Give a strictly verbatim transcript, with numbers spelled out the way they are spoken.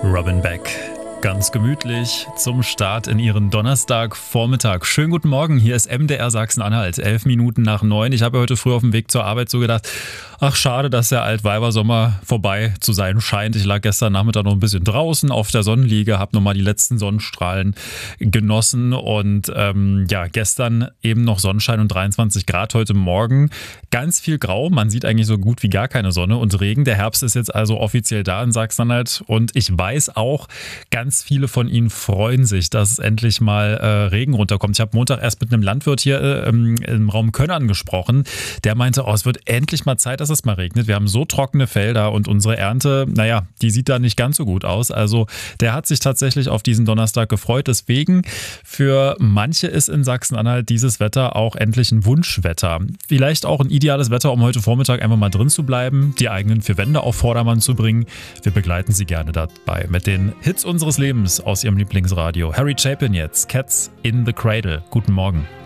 Robin Beck. Ganz gemütlich zum Start in Ihren Donnerstagvormittag. Schönen guten Morgen, hier ist M D R Sachsen-Anhalt, elf Minuten nach neun. Ich habe heute früh auf dem Weg zur Arbeit so gedacht, ach schade, dass der Altweibersommer vorbei zu sein scheint. Ich lag gestern Nachmittag noch ein bisschen draußen auf der Sonnenliege, habe nochmal die letzten Sonnenstrahlen genossen und ähm, ja, gestern eben noch Sonnenschein und dreiundzwanzig Grad, heute Morgen ganz viel Grau. Man sieht eigentlich so gut wie gar keine Sonne und Regen. Der Herbst ist jetzt also offiziell da in Sachsen-Anhalt und ich weiß auch, ganz viele von Ihnen freuen sich, dass endlich mal äh, Regen runterkommt. Ich habe Montag erst mit einem Landwirt hier äh, im, im Raum Könnern gesprochen. Der meinte, oh, es wird endlich mal Zeit, dass es mal regnet. Wir haben so trockene Felder und unsere Ernte, naja, die sieht da nicht ganz so gut aus. Also der hat sich tatsächlich auf diesen Donnerstag gefreut. Deswegen für manche ist in Sachsen-Anhalt dieses Wetter auch endlich ein Wunschwetter. Vielleicht auch ein ideales Wetter, um heute Vormittag einfach mal drin zu bleiben, die eigenen vier Wände auf Vordermann zu bringen. Wir begleiten Sie gerne dabei mit den Hits unseres Lebens aus Ihrem Lieblingsradio. Harry Chapin jetzt, Cats in the Cradle. Guten Morgen.